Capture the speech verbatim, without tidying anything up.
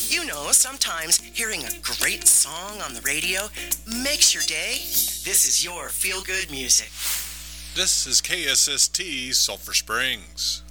You know, sometimes hearing a great song on the radio makes your day. This is your feel-good music. This is K S S T Sulphur Springs.